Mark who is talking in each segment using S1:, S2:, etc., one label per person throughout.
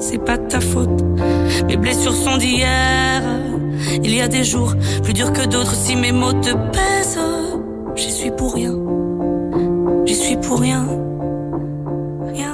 S1: c'est pas de ta faute. Mes blessures sont d'hier. Il y a des jours plus durs que d'autres. Si mes mots te pèsent, j'y suis pour rien. J'y suis pour rien. Rien.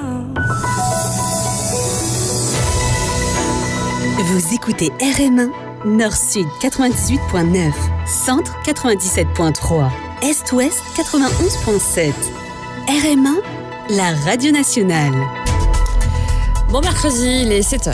S2: Vous écoutez RM1, Nord-Sud 98.9, Centre 97.3, Est-Ouest 91.7. RM1, la radio nationale.
S3: Bon mercredi, il est 7h.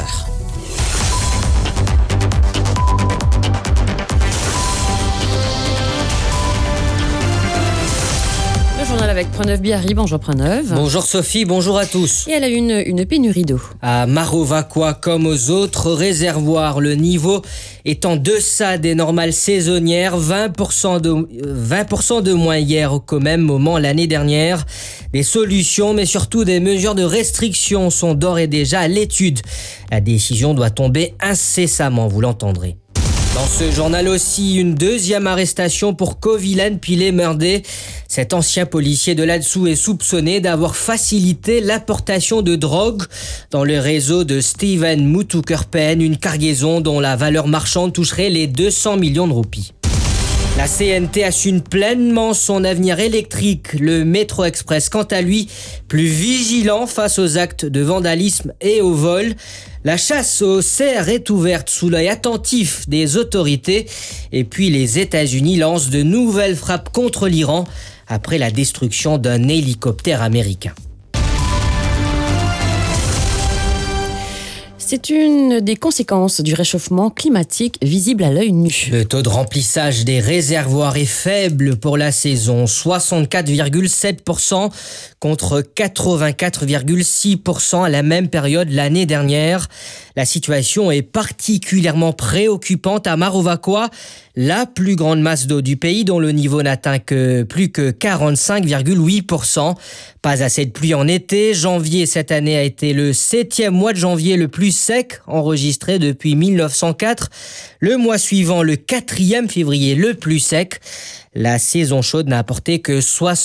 S3: Le journal avec Preneuve Biarri. Bonjour Preneuve.
S4: Bonjour Sophie, bonjour à tous.
S3: Et elle a une pénurie d'eau.
S4: À Marovacois, comme aux autres réservoirs, le niveau est en deçà des normales saisonnières, 20% de moins hier qu'au même moment l'année dernière. Des solutions, mais surtout des mesures de restriction sont d'ores et déjà à l'étude. La décision doit tomber incessamment, vous l'entendrez. Dans ce journal aussi, une deuxième arrestation pour Kovilen Pilé-Murdé. Cet ancien policier de là-dessous est soupçonné d'avoir facilité l'importation de drogue dans le réseau de Steven Muthukurpen, une cargaison dont la valeur marchande toucherait les 200 millions de roupies. La CNT assume pleinement son avenir électrique. Le Métro Express, quant à lui, plus vigilant face aux actes de vandalisme et au vol. La chasse aux cerfs est ouverte sous l'œil attentif des autorités. Et puis les États-Unis lancent de nouvelles frappes contre l'Iran après la destruction d'un hélicoptère américain.
S3: C'est une des conséquences du réchauffement climatique visible à l'œil nu.
S4: Le taux de remplissage des réservoirs est faible pour la saison, 64,7% contre 84,6% à la même période l'année dernière. La situation est particulièrement préoccupante à Marovacois, la plus grande masse d'eau du pays dont le niveau n'atteint que plus que 45,8%. Pas assez de pluie en été. Janvier cette année a été le 7e mois de janvier le plus sec enregistré depuis 1904. Le mois suivant, le 4e février le plus sec. La saison chaude n'a apporté que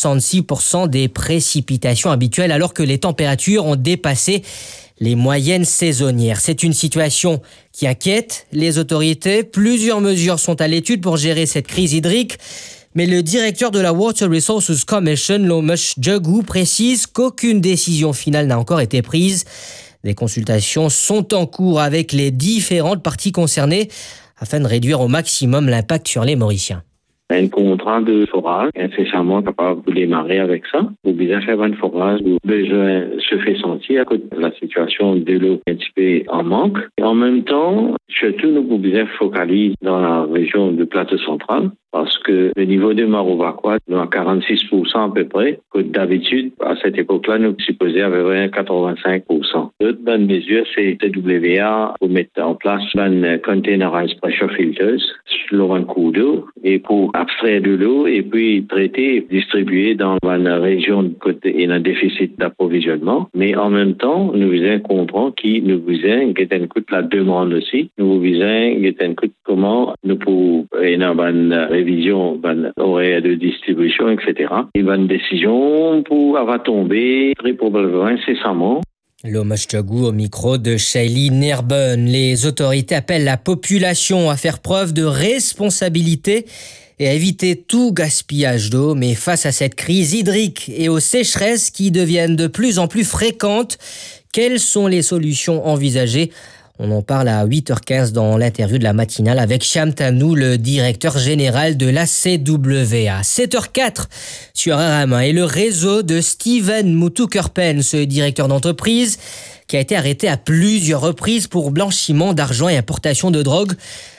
S4: 66% des précipitations habituelles alors que les températures ont dépassé les moyennes saisonnières. C'est une situation qui inquiète les autorités. Plusieurs mesures sont à l'étude pour gérer cette crise hydrique. Mais le directeur de la Water Resources Commission, Lomesh Djagou, précise qu'aucune décision finale n'a encore été prise. Des consultations sont en cours avec les différentes parties concernées afin de réduire au maximum l'impact sur les Mauriciens.
S5: Un contrat de forage incessamment capable de démarrer avec ça. Ou bien faire un forage où le besoin se fait sentir à cause de la situation de l'eau un petit peu en manque. Et en même temps, surtout nous pouvons focaliser dans la région du plateau central parce que le niveau de Marovacois est à 46% à peu près. Que d'habitude, à cette époque-là, nous supposons à peu près 85%. L'autre bonne mesure, c'est TWA pour mettre en place un containerized pressure filters sur un cours d'eau et pour abstraire de l'eau et puis traiter et distribuer dans une région de côté et un déficit d'approvisionnement. Mais en même temps, nous voulons comprendre qui nous voulons écoute la demande aussi. Nous voulons écoute comment nous pouvons une révision d'un horaire de distribution, etc. Et une décision pour avoir tombé très probablement incessamment.
S4: Lomesh Djagou au micro de Shaili Nerbun. Les autorités appellent la population à faire preuve de responsabilité et à éviter tout gaspillage d'eau. Mais face à cette crise hydrique et aux sécheresses qui deviennent de plus en plus fréquentes, quelles sont les solutions envisagées ? On en parle à 8h15 dans l'interview de la matinale avec Cham Tanou, le directeur général de la CWA. 7h04 sur RM1 et le réseau de Steven Muthukurpen, ce directeur d'entreprise qui a été arrêté à plusieurs reprises pour blanchiment d'argent et importation de drogue.